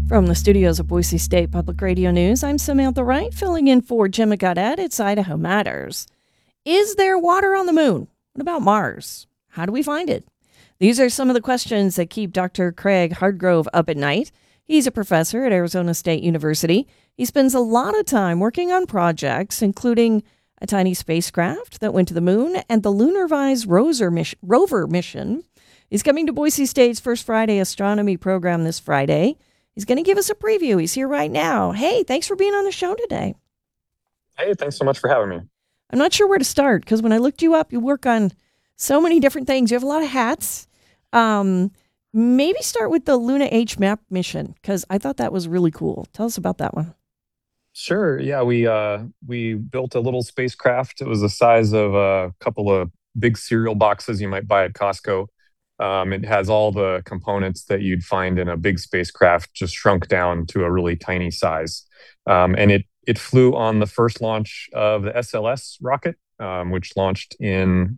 From the studios of Boise State Public Radio News, I'm Samantha Wright, filling in for Jim Gaudet. It's Idaho Matters. Is there water on the moon? What about Mars? How do we find it? These are some of the questions that keep Dr. Craig Hardgrove up at night. He's a professor at Arizona State University. He spends a lot of time working on projects, including a tiny spacecraft that went to the moon and the Lunar Vise rover mission. He's coming to Boise State's First Friday astronomy program this Friday. He's going to give us a preview. He's here right now. Hey, thanks for being on the show today. Hey, thanks so much for having me. I'm not sure where to start because when I looked you up, you work on so many different things. You have a lot of hats. Maybe start with the Luna H map mission because I thought that was really cool. Tell us about that one. Sure. Yeah, we built a little spacecraft. It was the size of a couple of big cereal boxes you might buy at Costco. It has all the components that you'd find in a big spacecraft, just shrunk down to a really tiny size. And it flew on the first launch of the SLS rocket, which launched in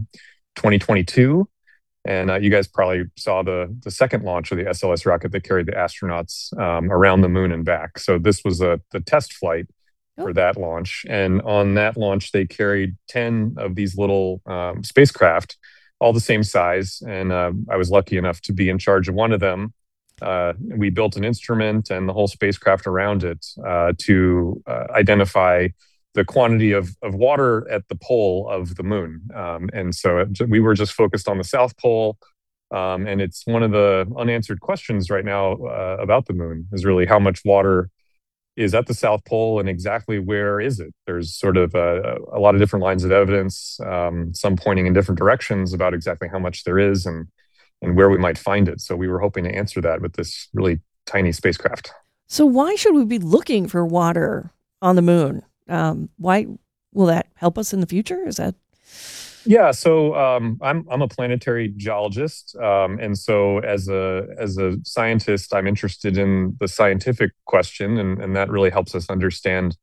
2022. And you guys probably saw the second launch of the SLS rocket that carried the astronauts around the moon and back. So this was the test flight for that launch. And on that launch, they carried 10 of these little spacecraft, all the same size. And I was lucky enough to be in charge of one of them. We built an instrument and the whole spacecraft around it to identify the quantity of water at the pole of the moon. And so we were just focused on the South Pole. And it's one of the unanswered questions right now about the moon is really how much water is at the South Pole and exactly where is it? There's sort of a lot of different lines of evidence, some pointing in different directions about exactly how much there is and where we might find it. So we were hoping to answer that with this really tiny spacecraft. So why should we be looking for water on the moon? Why will that help us in the future? Is that? Yeah, so I'm a planetary geologist, and so as a scientist, I'm interested in the scientific question, and that really helps us understand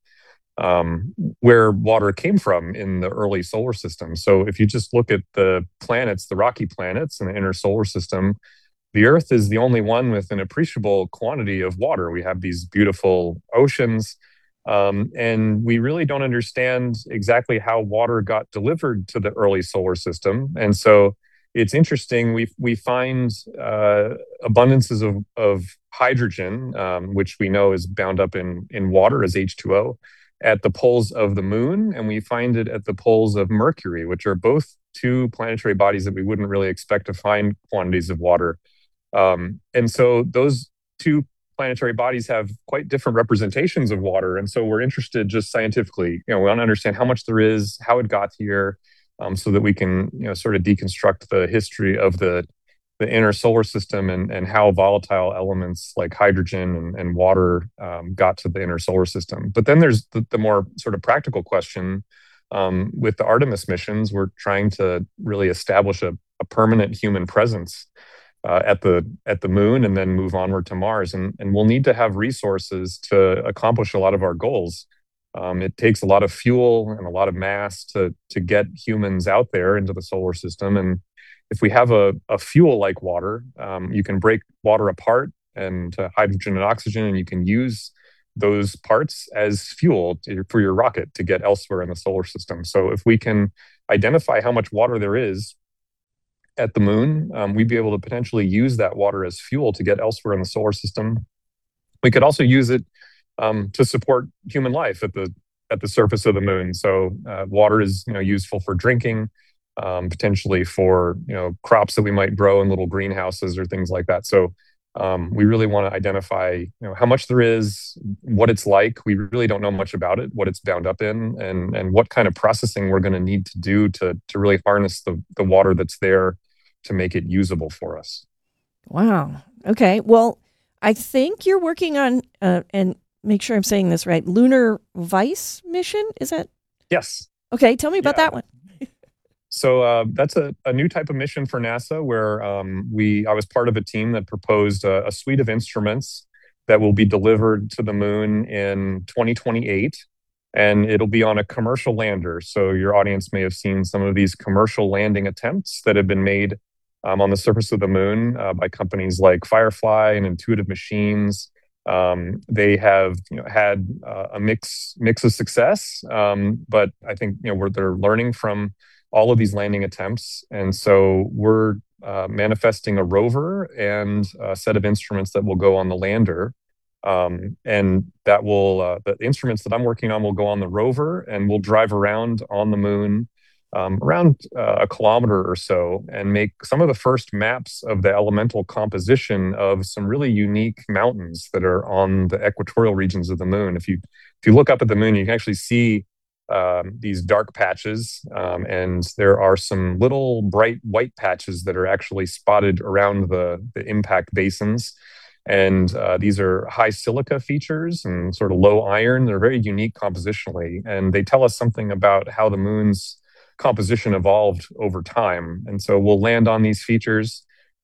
where water came from in the early solar system. So if you just look at the planets, the rocky planets in the inner solar system, the Earth is the only one with an appreciable quantity of water. We have these beautiful oceans. And we really don't understand exactly how water got delivered to the early solar system. And so it's interesting. We find abundances of hydrogen, which we know is bound up in water as H2O, at the poles of the moon. And we find it at the poles of Mercury, which are both two planetary bodies that we wouldn't really expect to find quantities of water. And so those two planetary bodies have quite different representations of water. And so we're interested just scientifically, we want to understand how much there is, how it got here, so that we can, sort of deconstruct the history of the inner solar system and how volatile elements like hydrogen and water got to the inner solar system. But then there's the more sort of practical question. With the Artemis missions, we're trying to really establish a permanent human presence at the moon and then move onward to Mars. And we'll need to have resources to accomplish a lot of our goals. It takes a lot of fuel and a lot of mass to get humans out there into the solar system. And if we have a fuel like water, you can break water apart and hydrogen and oxygen, and you can use those parts as fuel for your rocket to get elsewhere in the solar system. So if we can identify how much water there is at the moon, we'd be able to potentially use that water as fuel to get elsewhere in the solar system. We could also use it to support human life at the surface of the moon. So water is useful for drinking, potentially for crops that we might grow in little greenhouses or things like that. So we really want to identify how much there is, what it's like. We really don't know much about it, what it's bound up in, and what kind of processing we're going to need to do to really harness the water that's there to make it usable for us. Wow. Okay. Well, I think you're working on, and make sure I'm saying this right, Lunar Vise mission. Is that? Yes. Okay. Tell me about that one. So that's a new type of mission for NASA where I was part of a team that proposed a suite of instruments that will be delivered to the moon in 2028. And it'll be on a commercial lander. So your audience may have seen some of these commercial landing attempts that have been made on the surface of the moon by companies like Firefly and Intuitive Machines. They have had a mix of success, but I think they're learning from all of these landing attempts, and so we're manifesting a rover and a set of instruments that will go on the lander. And that will the instruments that I'm working on will go on the rover, and we'll drive around on the moon around a kilometer or so and make some of the first maps of the elemental composition of some really unique mountains that are on the equatorial regions of the moon. If you look up at the moon, you can actually see these dark patches, and there are some little bright white patches that are actually spotted around the impact basins. And these are high silica features and sort of low iron. They're very unique compositionally, and they tell us something about how the moon's composition evolved over time. And so we'll land on these features,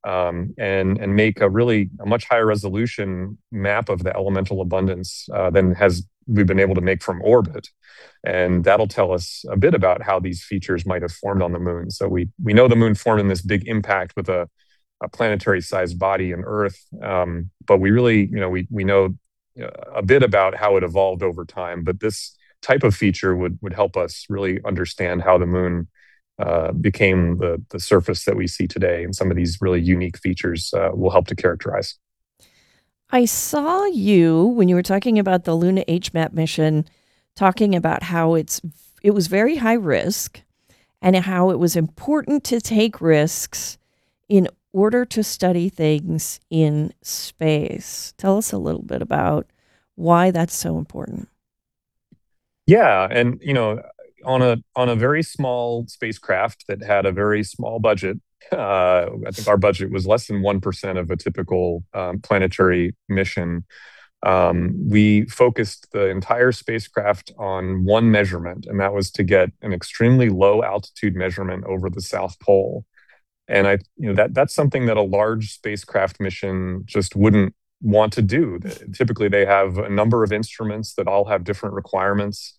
and make a much higher resolution map of the elemental abundance than has we've been able to make from orbit. And that'll tell us a bit about how these features might have formed on the moon. So we know the moon formed in this big impact with a planetary sized body in Earth. But we really, we know a bit about how it evolved over time. But this type of feature would help us really understand how the moon became the surface that we see today. And some of these really unique features will help to characterize. I saw you when you were talking about the Luna HMAP mission, talking about how it was very high risk and how it was important to take risks in order to study things in space. Tell us a little bit about why that's so important. Yeah, and on a very small spacecraft that had a very small budget, I think our budget was less than 1% of a typical planetary mission. We focused the entire spacecraft on one measurement, and that was to get an extremely low altitude measurement over the South Pole. And that's something that a large spacecraft mission just wouldn't want to do. Typically, they have a number of instruments that all have different requirements.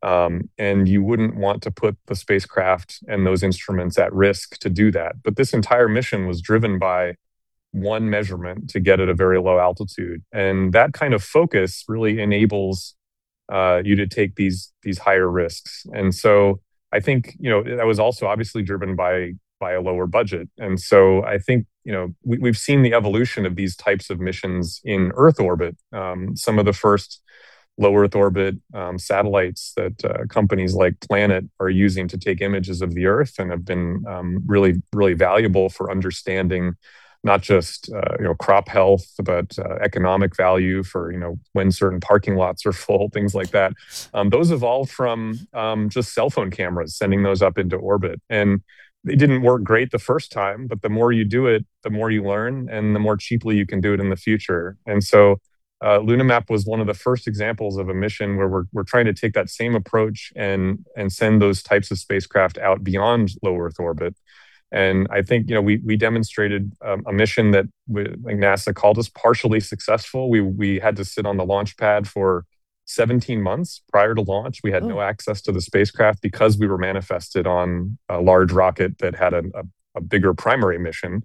And you wouldn't want to put the spacecraft and those instruments at risk to do that. But this entire mission was driven by one measurement to get at a very low altitude. And that kind of focus really enables you to take these higher risks. And so I think, that was also obviously driven by a lower budget. And so I think, we've seen the evolution of these types of missions in Earth orbit. Some of the first low Earth orbit satellites that companies like Planet are using to take images of the Earth and have been really, really valuable for understanding not just crop health, but economic value for when certain parking lots are full, things like that. Those evolved from just cell phone cameras, sending those up into orbit, and they didn't work great the first time. But the more you do it, the more you learn, and the more cheaply you can do it in the future. And so LunaMap was one of the first examples of a mission where we're trying to take that same approach and send those types of spacecraft out beyond low Earth orbit. And I think we demonstrated a mission that like NASA called us partially successful. We had to sit on the launch pad for 17 months prior to launch. We had no access to the spacecraft because we were manifested on a large rocket that had a bigger primary mission.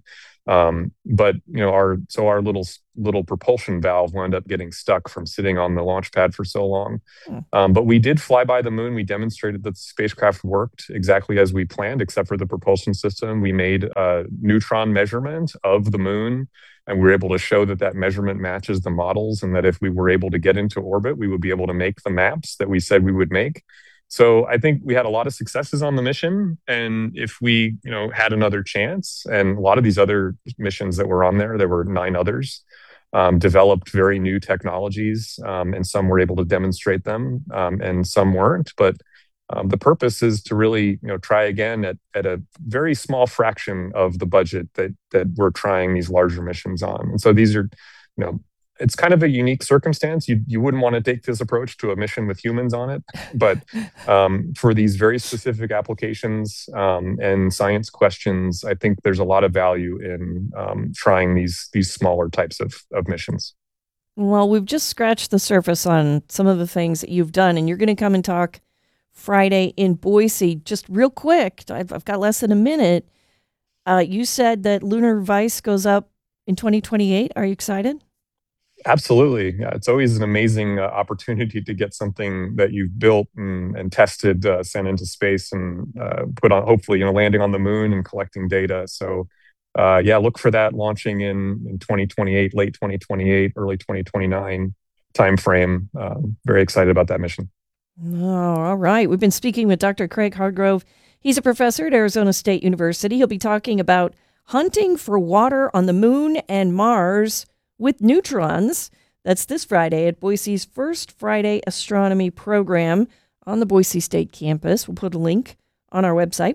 But our little propulsion valve wound up getting stuck from sitting on the launch pad for so long. But we did fly by the moon. We demonstrated that the spacecraft worked exactly as we planned, except for the propulsion system. We made a neutron measurement of the moon, and we were able to show that measurement matches the models, and that if we were able to get into orbit, we would be able to make the maps that we said we would make. So I think we had a lot of successes on the mission, and if we, had another chance, and a lot of these other missions that were on there were 9 others, developed very new technologies, and some were able to demonstrate them, and some weren't. But the purpose is to really, try again at a very small fraction of the budget that we're trying these larger missions on. And so these are, it's kind of a unique circumstance. You wouldn't want to take this approach to a mission with humans on it, but for these very specific applications and science questions, I think there's a lot of value in trying these smaller types of missions. Well, we've just scratched the surface on some of the things that you've done, and you're going to come and talk Friday in Boise. Just real quick, I've got less than a minute. You said that Lunar Vice goes up in 2028. Are you excited? Absolutely. Yeah, it's always an amazing opportunity to get something that you've built and tested, sent into space and put on, hopefully, landing on the moon and collecting data. So, yeah, look for that launching in 2028, late 2028, early 2029 timeframe. Very excited about that mission. Oh, all right. We've been speaking with Dr. Craig Hargrove. He's a professor at Arizona State University. He'll be talking about hunting for water on the moon and Mars with neutrons. That's this Friday at Boise's first Friday astronomy program on the Boise State campus. We'll put a link on our website,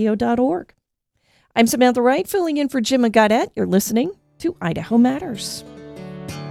boisestatepublicradio.org. I'm Samantha Wright, filling in for Jim Gaudet. You're listening to Idaho Matters.